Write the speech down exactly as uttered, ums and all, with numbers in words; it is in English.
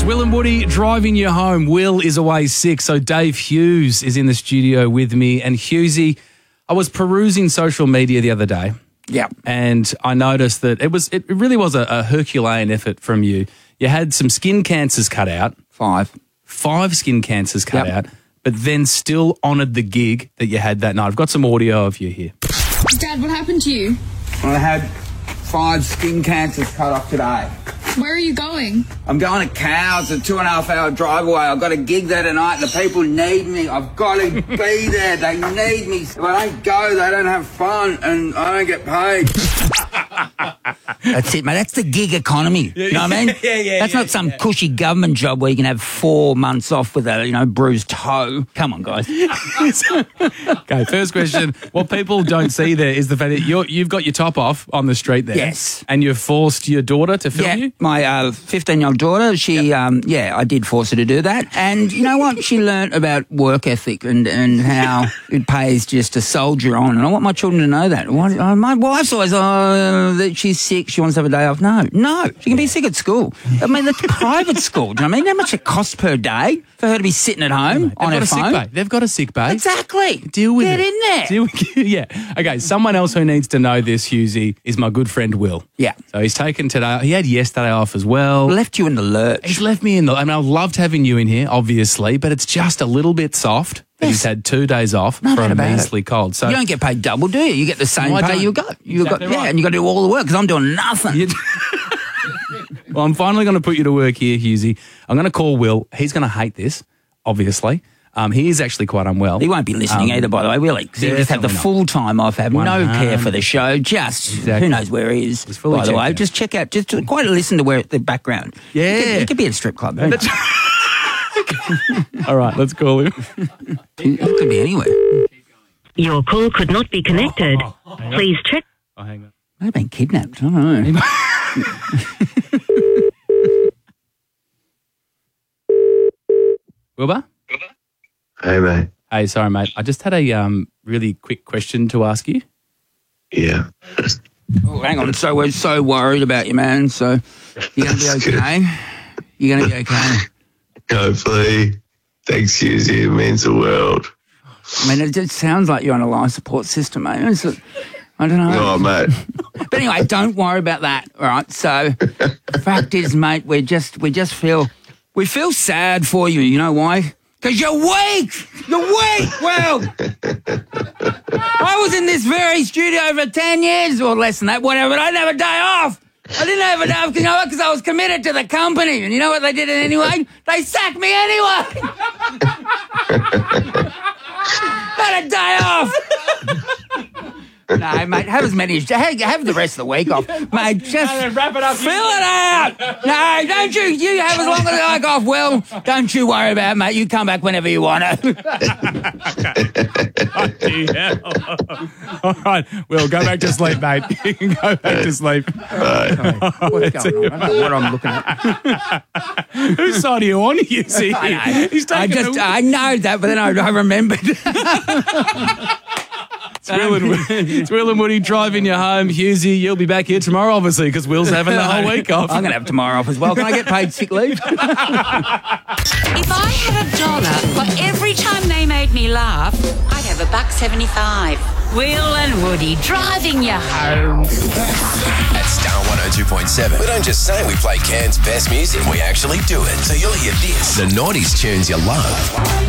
Will and Woody driving you home. Will is away sick, so Dave Hughes is in the studio with me. And Hughesy, I was perusing social media the other day. Yeah. And I noticed that it was it really was a, a Herculean effort from you. You had some skin cancers cut out. Five. Five skin cancers cut Yep. out, but then still honoured the gig that you had that night. I've got some audio of you here. Dad, what happened to you? I had five skin cancers cut off today. Where are you going? I'm going to Cows, a two and a half hour drive away. I've got a gig there tonight. The people need me. I've got to be there. They need me. If I don't go, they don't have fun and I don't get paid. That's it, mate. That's the gig economy. You know what I mean? Yeah, yeah, That's yeah, not some yeah. cushy government job where you can have four months off with a, you know, bruised toe. Come on, guys. Okay, first question. What people don't see there is the fact that you're, you've got your top off on the street there. Yes. And you've forced your daughter to film Yeah, you? my uh, fifteen-year-old daughter, she, um, yeah, I did force her to do that. And you know what? She learnt about work ethic and, and how it pays just to soldier on. And I want my children to know that. What, uh, my wife's always, oh, that she's sick, she wants to have a day off. No, no, she can be sick at school. I mean, that's private school. Do you know what I mean? How much it costs per day for her to be sitting at home on They've her got a phone? sick bay. They've got a sick bay. Exactly. Deal with Get it. in there. Deal with, yeah. Okay, someone else who needs to know this, Hughesy, is my good friend Will. Yeah. So he's taken today. He had yesterday off as well. Left you in the lurch. He's left me in the... I mean, I loved having you in here, obviously, but it's just a little bit soft that Yes. he's had two days off No from doubt about it. measly cold. So You don't get paid double, do you? You get the same No, I pay don't. you got. You Exactly got, yeah, right. and you got to do all the work because I'm doing nothing. You- Well, I'm finally going to put you to work here, Hughesy. I'm going to call Will. He's going to hate this, obviously. Um, he is actually quite unwell. He won't be listening Um, either, by the way, will he? 'Cause he just had the definitely not. full time off, have no one hundred care for the show. Just Exactly. who knows where he is. He's fully By the checked way, out. just check out, just to quite listen to where the background. Yeah. he could, he could be at a strip club. Who knows? All right, let's call him. He could be anywhere. Your call could not be connected. Please check. Oh, hang on. Might have been kidnapped. I don't know. Wilbur? Hey, mate. Hey, sorry, mate. I just had a um, really quick question to ask you. Yeah. Oh, hang on. So we're so worried about you, man. So you're going to be That's good. okay. You're going to be okay. Hopefully. Thanks, Susie. It means the world. I mean, it just sounds like you're on a life support system, mate. It's, I don't know. Oh, mate. But anyway, don't worry about that. All right. So, the fact is, mate, we just we just feel we feel sad for you. You know why? Because you're weak. You're weak. Well, I was in this very studio for ten years or less than that, whatever. But I didn't have a day off. I didn't have a day off, you know what? Because I was committed to the company. And you know what they did anyway? They sacked me anyway. Had a day off. No, mate, have as many as have, have the rest of the week off, mate. Just wrap it up. fill it out. No, don't you? You have as long as you like off. Will, don't you worry about it, mate. You come back whenever you want to. Yeah. All right, Will, go back to sleep, mate. You can go back to sleep. What's going on? I don't know what I'm looking at. Whose side are you on, you see? I know. He's I taking just, a- I know that, but then I, I remembered. It's Will, and, it's Will and Woody driving you home. Hughesy, you'll be back here tomorrow, obviously, because Will's having the whole week off. I'm going to have tomorrow off as well. Can I get paid sick leave? If I had a dollar for every time they made me laugh, I'd have a buck seventy-five. Will and Woody driving you home. At Star one oh two point seven, we don't just say we play Cairns' best music, we actually do it. So you'll hear this, the nineties tunes you love.